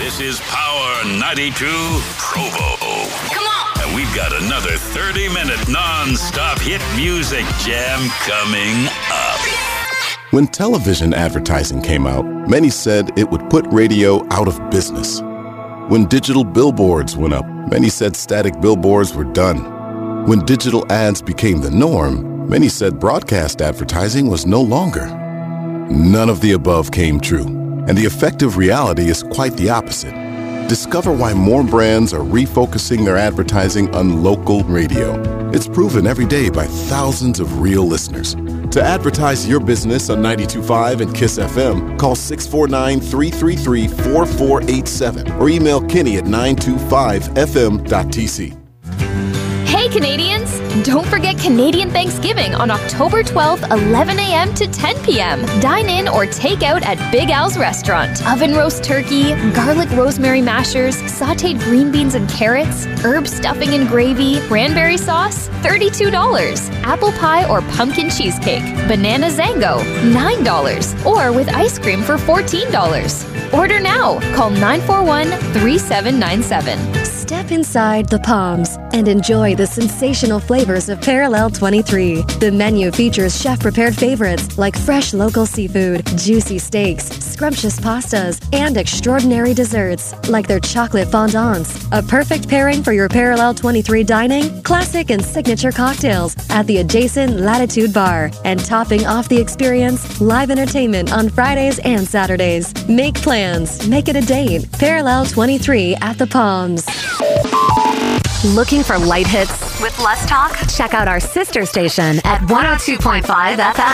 This is Power 92 Provo. Come on! And we've got another 30-minute non-stop hit music jam coming up. When television advertising came out, many said it would put radio out of business. When digital billboards went up, many said static billboards were done. When digital ads became the norm, many said broadcast advertising was no longer. None of the above came true, and the effective reality is quite the opposite. Discover why more brands are refocusing their advertising on local radio. It's proven every day by thousands of real listeners. To advertise your business on 92.5 and KISS FM, call 649-333-4487 or email Kenny at 925fm.tc. Hey Canadians! Don't forget Canadian Thanksgiving on October 12th, 11 a.m. to 10 p.m. Dine in or take out at Big Al's Restaurant. Oven roast turkey, garlic rosemary mashers, sautéed green beans and carrots, herb stuffing and gravy, cranberry sauce, $32. Apple pie or pumpkin cheesecake, banana zango, $9. Or with ice cream for $14. Order now. Call 941-3797. Step inside the Palms and enjoy the sensational flavors of Parallel 23. The menu features chef-prepared favorites like fresh local seafood, juicy steaks, scrumptious pastas, and extraordinary desserts like their chocolate fondants. A perfect pairing for your Parallel 23 dining, classic and signature cocktails at the adjacent Latitude Bar. And topping off the experience, live entertainment on Fridays and Saturdays. Make plans. Make it a date. Parallel 23 at the Palms. Looking for light hits with less talk? Check out our sister station at 102.5 FM.